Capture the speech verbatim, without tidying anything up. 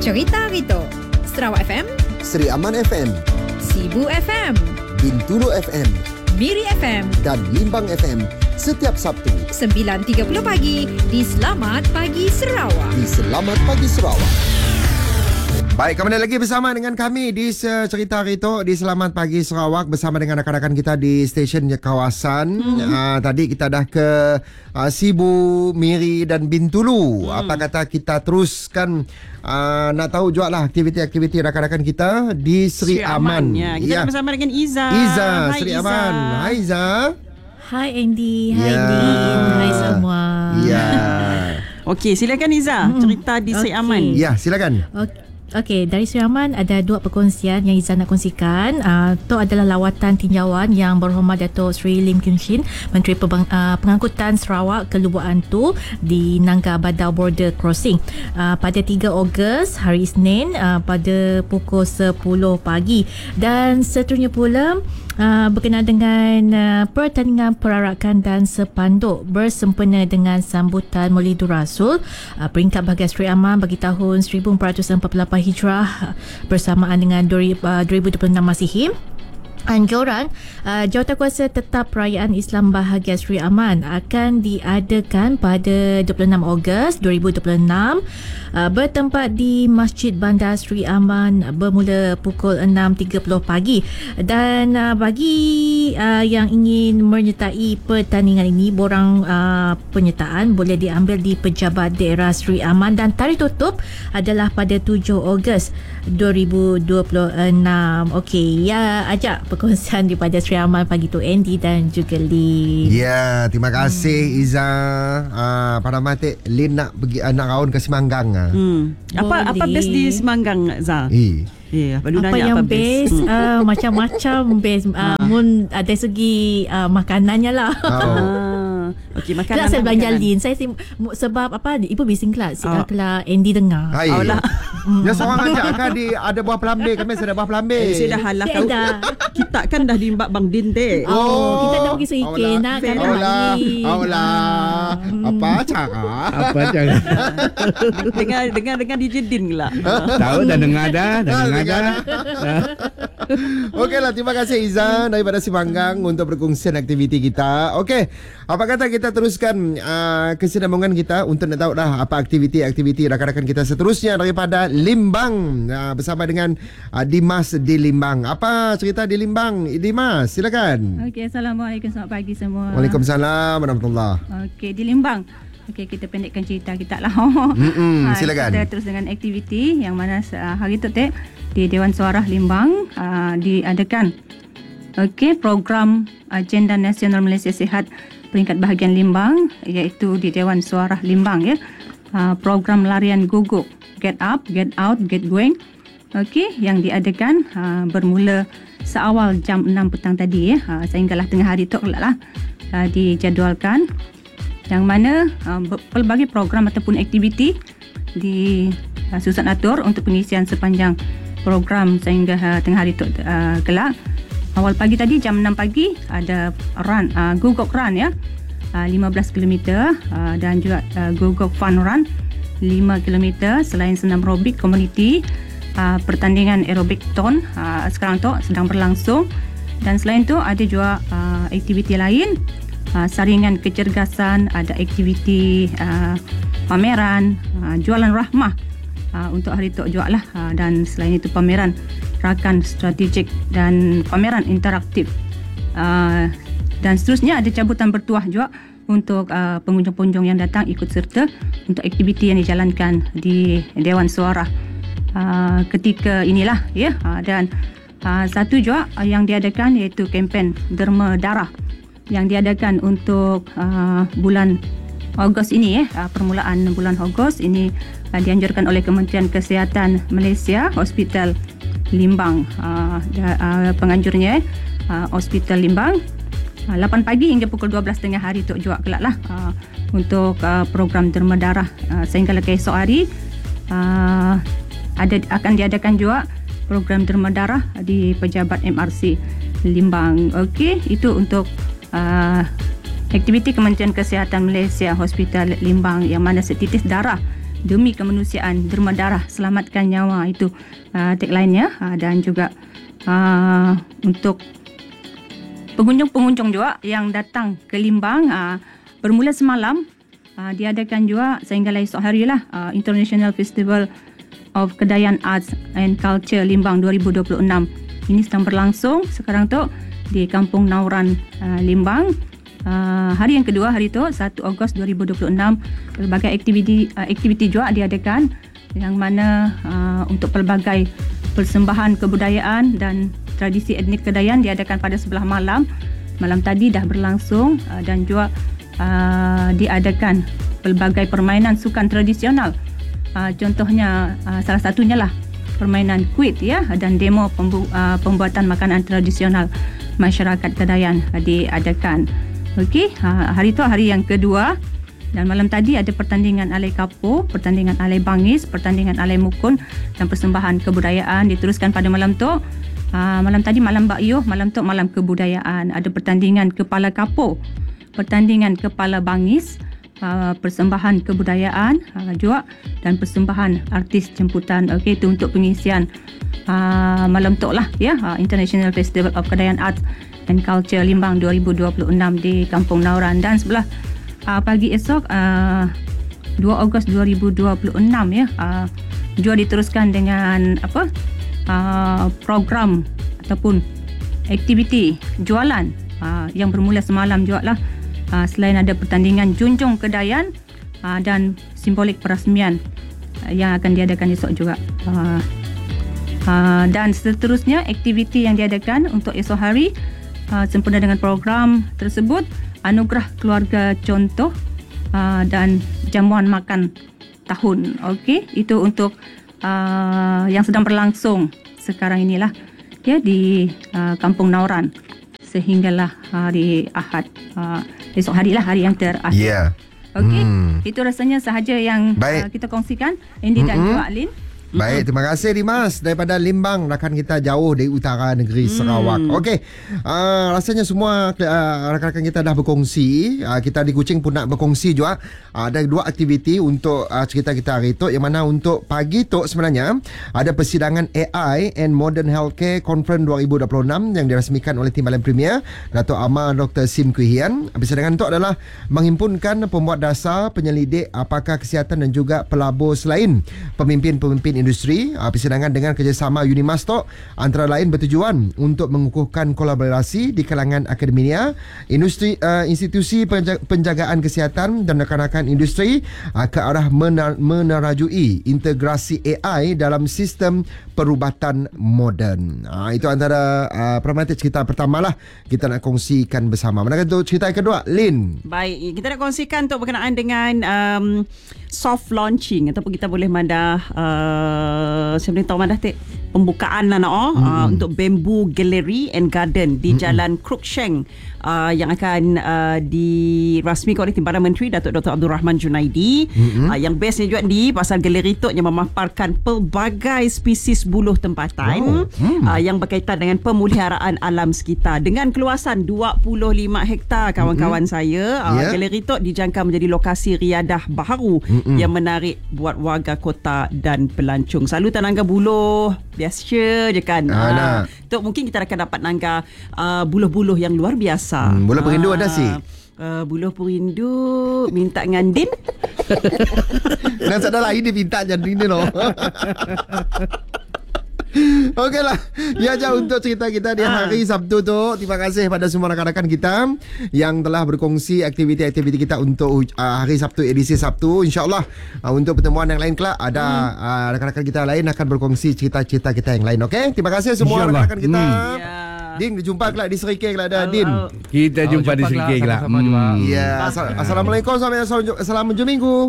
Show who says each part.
Speaker 1: Cerita Rito, Sarawak F M,
Speaker 2: Seri Aman F M,
Speaker 1: Sibu F M,
Speaker 2: Bintulu F M,
Speaker 1: Miri F M
Speaker 2: dan Limbang F M setiap Sabtu
Speaker 1: sembilan tiga puluh pagi di Selamat Pagi Sarawak.
Speaker 2: di Selamat Pagi Sarawak. Baik, kembali lagi bersama dengan kami di Cerita Rito di Selamat Pagi Sarawak bersama dengan rakan-rakan kita di stesen kawasan. Hmm. Uh, tadi kita dah ke uh, Sibu, Miri dan Bintulu. Hmm. Apa kata kita teruskan uh, nak tahu juga lah aktiviti-aktiviti rakan-rakan kita di Seri, Seri Aman.
Speaker 3: Aman. Ya, kita
Speaker 2: ya.
Speaker 3: bersama dengan Iza.
Speaker 2: Iza,
Speaker 3: Hai,
Speaker 2: Seri
Speaker 3: Iza.
Speaker 2: Aman. Hai Iza.
Speaker 4: Hai Andy, hai
Speaker 2: Ya.
Speaker 4: Din, hai semua.
Speaker 2: Ya.
Speaker 3: Okey, silakan Iza, cerita di Seri
Speaker 4: Okey.
Speaker 3: Aman.
Speaker 2: Ya, silakan.
Speaker 4: Okey. Okey, dari Seri Aman ada dua perkongsian yang Izzah nak kongsikan. Uh, itu adalah lawatan tinjauan yang berhormat Datuk Seri Lim Kim Shin, Menteri Pembang, uh, Pengangkutan Sarawak ke Lubuk Antu di Nangka Badau Border Crossing uh, pada tiga Ogos hari Isnin uh, pada pukul sepuluh pagi. Dan seterusnya pula Uh, berkenaan dengan uh, pertandingan perarakan dan sepanduk bersempena dengan sambutan Maulidur Rasul uh, peringkat bahagian Seri Aman bagi tahun seribu empat ratus empat puluh lapan Hijrah uh, bersamaan dengan dua ribu dua puluh enam Masihi. Anjuran uh, Jawatankuasa Tetap Perayaan Islam Bahagian Seri Aman akan diadakan pada dua puluh enam Ogos dua ribu dua puluh enam uh, bertempat di Masjid Bandar Seri Aman bermula pukul enam tiga puluh pagi. Dan uh, bagi uh, yang ingin menyertai pertandingan ini, borang uh, penyertaan boleh diambil di Pejabat Daerah Seri Aman dan tarikh tutup adalah pada tujuh Ogos dua ribu dua puluh enam. Okey, ya ajak perkongsian daripada Seri Aman pagi tu Andy dan juga Lin.
Speaker 2: Ya, terima kasih hmm. Iza. Ah, pada mati Lin nak pergi uh, nak kawan ke Semanggang ah.
Speaker 3: Hmm. Apa
Speaker 4: Boleh.
Speaker 3: apa best di Semanggang, Za?
Speaker 2: Eh.
Speaker 3: Ya,
Speaker 4: Apa
Speaker 3: nanya
Speaker 4: yang
Speaker 3: apa
Speaker 4: best,
Speaker 3: best?
Speaker 4: uh, macam-macam best. Uh, mun ada segi uh, makanannya lah.
Speaker 2: Oh.
Speaker 3: Ah, okey, makanan.
Speaker 4: Kelak saya belanja
Speaker 3: makanan.
Speaker 4: Lin. Saya sim, sebab apa, ibu bising kelak.
Speaker 3: Oh.
Speaker 4: Kelak Andy dengar.
Speaker 2: Hai.
Speaker 3: Oh lah.
Speaker 2: Ya, seorang ajak kan di ada buah pelambe, kami ada buah pelambe.
Speaker 3: Eh, saya dah halah
Speaker 4: Saya
Speaker 3: kau.
Speaker 4: dah.
Speaker 3: Kita kan dah diimbak Bang Din dek.
Speaker 4: Oh, kita nak pergi Serikit nak kan
Speaker 2: Aulah,
Speaker 4: Lin.
Speaker 2: aulah. Apa cara?
Speaker 5: Apa jangan
Speaker 3: Dengar dengar dengar D J Din pula.
Speaker 5: tahu dah dengar dah, dah
Speaker 2: Ah,
Speaker 5: dengar
Speaker 2: dengar
Speaker 5: dah.
Speaker 2: Okeylah, terima kasih Iza daripada Semanggang untuk perkongsian aktiviti kita. Okey, apa kata kita teruskan uh, kesinambungan kita untuk nak tahu dah apa aktiviti-aktiviti rakan-rakan kita seterusnya daripada Limbang uh, bersama dengan uh, Dimas di Limbang. Apa cerita di Limbang? Dimas, silakan.
Speaker 6: Okey, Assalamualaikum, selamat pagi semua.
Speaker 2: Waalaikumsalam warahmatullahi.
Speaker 6: Okey, di Limbang. Okey, kita pendekkan cerita kita lah.
Speaker 2: Mm-mm,
Speaker 6: Ha,
Speaker 2: silakan.
Speaker 6: Kita terus dengan aktiviti yang mana uh, hari tu Tek di Dewan Suara Limbang uh, diadakan. Okey, program Agenda Nasional Malaysia Sihat peringkat bahagian Limbang iaitu di Dewan Suara Limbang ya. Uh, program larian guguk Get Up, Get Out, Get Going. Okey, yang diadakan uh, bermula seawal jam enam petang tadi ya. Uh, sehinggalah tengah hari tu lah uh, dijadualkan. Yang mana uh, pelbagai program ataupun aktiviti di uh, susun atur untuk pengisian sepanjang program sehingga uh, tengah hari tu uh, kelak. Awal pagi tadi jam enam pagi ada run uh, guguk run ya, uh, lima belas kilometer uh, dan juga uh, guguk fun run lima kilometer. Selain senam aerobik community, uh, pertandingan aerobik ton uh, sekarang tu sedang berlangsung. Dan selain tu ada juga uh, aktiviti lain. Uh, saringan kecergasan, ada aktiviti uh, pameran, uh, jualan rahmah uh, untuk hari tu juga lah. Uh, dan selain itu pameran rakan strategik dan pameran interaktif. Uh, dan seterusnya ada cabutan bertuah juga untuk uh, pengunjung-pengunjung yang datang ikut serta untuk aktiviti yang dijalankan di Dewan Suara uh, ketika inilah ya. Uh, dan uh, satu juga uh, yang diadakan iaitu kempen derma darah yang diadakan untuk uh, bulan Ogos ini ya, uh, permulaan bulan Ogos ini uh, dianjurkan oleh Kementerian Kesihatan Malaysia, Hospital Limbang. Uh, da, uh, penganjurnya uh, Hospital Limbang uh, lapan pagi hingga pukul dua belas tengah hari tu juga kelak lah uh, untuk uh, program derma darah uh, sehingga ke esok hari uh, ada akan diadakan juga program derma darah di Pejabat M R C Limbang. Okey, itu untuk Uh, aktiviti Kementerian Kesihatan Malaysia Hospital Limbang yang mana setitis darah demi kemanusiaan, derma darah, selamatkan nyawa. Itu uh, tagline-nya. Uh, dan juga uh, untuk pengunjung-pengunjung juga yang datang ke Limbang, uh, bermula semalam uh, diadakan juga sehinggalah esok hari lah uh, International Festival of Kedayan Arts and Culture Limbang dua ribu dua puluh enam. Ini sedang berlangsung sekarang tu di Kampung Nauran, uh, Limbang. Uh, hari yang kedua, hari tu satu Ogos dua ribu dua puluh enam, pelbagai aktiviti uh, aktiviti juga diadakan yang mana uh, untuk pelbagai persembahan kebudayaan dan tradisi etnik Kedayan diadakan pada sebelah malam. Malam tadi dah berlangsung uh, dan juga uh, diadakan pelbagai permainan sukan tradisional. Uh, contohnya uh, salah satunya lah permainan kuit ya, dan demo pembu- uh, pembuatan makanan tradisional masyarakat Kedayan uh, diadakan. Okey, uh, hari tu hari yang kedua, dan malam tadi ada pertandingan alai kapo, pertandingan alai bangis, pertandingan alai mukun dan persembahan kebudayaan diteruskan pada malam tu. Uh, malam tadi malam bakyuh, malam tu malam kebudayaan. Ada pertandingan kepala kapo, pertandingan kepala bangis, uh, persembahan kebudayaan uh, juga, dan persembahan artis jemputan. Okey, itu untuk pengisian uh, malam tu lah ya, uh, International Festival of Kedayan Arts and Culture Limbang dua ribu dua puluh enam di Kampung Nauran. Dan sebelah uh, pagi esok uh, dua Ogos dua ribu dua puluh enam ya, uh, juga diteruskan dengan apa? Uh, program ataupun aktiviti jualan uh, yang bermula semalam juga lah. Uh, selain ada pertandingan junjung Kedayan uh, dan simbolik perasmian uh, yang akan diadakan esok juga. Uh, uh, dan seterusnya aktiviti yang diadakan untuk esok hari uh, sempena dengan program tersebut, anugerah keluarga contoh uh, dan jamuan makan tahun. Okey, itu untuk Uh, yang sedang berlangsung sekarang inilah ya di uh, Kampung Nauran sehinggalah hari Ahad, uh, esok hari lah hari yang terakhir.
Speaker 2: Ya. Yeah.
Speaker 6: Okey,
Speaker 2: Hmm.
Speaker 6: itu rasanya sahaja yang uh, kita kongsikan, Andy dan juga Alin.
Speaker 2: Baik, terima kasih Dimas daripada Limbang, rakan kita jauh dari utara negeri Sarawak. Okey, uh, rasanya semua uh, rakan-rakan kita dah berkongsi. Uh, kita di Kuching pun nak berkongsi juga. Uh, ada dua aktiviti untuk uh, cerita kita hari tu, yang mana untuk pagi tu sebenarnya ada persidangan A I and Modern Healthcare Conference dua ribu dua puluh enam yang dirasmikan oleh Timbalan Premier Dato' Amar Doktor Sim Kui Hian. Persidangan itu adalah menghimpunkan pembuat dasar, penyelidik, pakar kesihatan dan juga pelabur selain pemimpin-pemimpin industri. Uh, persidangan dengan kerjasama Unimastok antara lain bertujuan untuk mengukuhkan kolaborasi di kalangan akademia, industri, uh, institusi penjaga, penjagaan kesihatan dan rakan-rakan industri uh, ke arah mener, menerajui integrasi A I dalam sistem perubatan moden. Uh, itu antara uh, permata cerita pertama lah kita nak kongsikan bersama. Mana kata cerita yang kedua, Lin?
Speaker 3: Baik, kita nak kongsikan untuk berkenaan dengan um, soft launching, ataupun kita boleh mandah uh, saya boleh tahu mandah tak pembukaan lah nak oh, hmm. uh, untuk Bamboo Gallery and Garden di hmm. Jalan Cruikshank uh, yang akan uh, dirasmikan oleh Timbalan Menteri Datuk Doktor Abdul Rahman Junaidi. Hmm. Uh, yang bestnya juga di pasal galeri tu yang memaparkan pelbagai spesies buluh tempatan. Wow. Hmm. Uh, yang berkaitan dengan pemuliharaan alam sekitar dengan keluasan dua puluh lima hektar kawan-kawan hmm. saya. Uh, yeah. Galeri tu dijangka menjadi lokasi riadah baharu hmm. yang menarik buat warga kota dan pelancong. Selalu tak nangga buluh biasa je kan. Ah, tu mungkin kita akan dapat nangga uh, buluh-buluh yang luar biasa.
Speaker 2: Hmm, buluh perindu ah, ada sih.
Speaker 3: Uh, buluh perindu minta ngandin.
Speaker 2: Dan sadar lagi dia minta jadi ni loh. Okeylah, ya aja untuk cerita kita di hari Sabtu tu. Terima kasih pada semua rakan-rakan kita yang telah berkongsi aktiviti-aktiviti kita untuk uh, hari Sabtu, edisi Sabtu. InsyaAllah uh, untuk pertemuan yang lain kelak ada hmm. uh, rakan-rakan kita lain akan berkongsi cerita-cerita kita yang lain. Okey, terima kasih semua rakan-rakan kita. Hmm. Yeah. Din, jumpa kelak di Serikir kelak ada Din.
Speaker 5: Kita jumpa, oh, jumpa di Serikir kelak.
Speaker 2: Hmm. Ya, Assalamualaikum, selamat minggu.